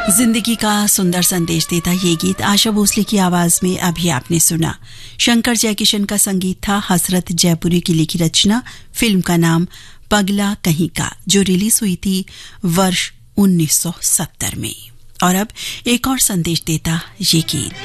जिंदगी का सुंदर संदेश देता ये गीत आशा भोसले की आवाज में अभी आपने सुना। शंकर जयकिशन का संगीत था, हसरत जयपुरी की लिखी रचना। फिल्म का नाम पगला कहीं का, जो रिलीज हुई थी वर्ष 1970 में। और अब एक और संदेश देता ये गीत।